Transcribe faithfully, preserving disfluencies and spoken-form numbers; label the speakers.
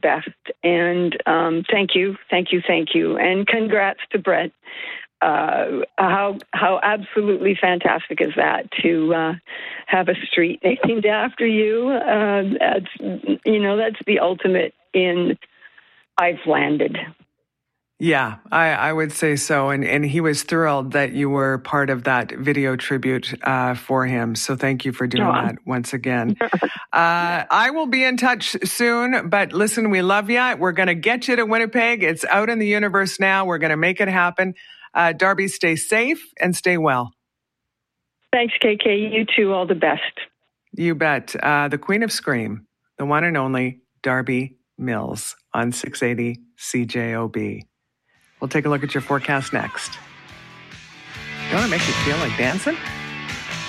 Speaker 1: best. And um, thank you, thank you, thank you. And congrats to Brett. Uh, how how absolutely fantastic is that to uh, have a street named after you? Uh, that's you know that's the ultimate in I've landed.
Speaker 2: Yeah, I, I would say so. And, and he was thrilled that you were part of that video tribute uh, for him. So thank you for doing oh. that once again. uh, I will be in touch soon, but listen, we love you. We're going to get you to Winnipeg. It's out in the universe now. We're going to make it happen. Uh, Darby, stay safe and stay well.
Speaker 1: Thanks, K K. You too. All the best.
Speaker 2: You bet. Uh, the Queen of Scream, the one and only Darby Mills on six eighty C J O B. We'll take a look at your forecast next. You want to make you feel like dancing?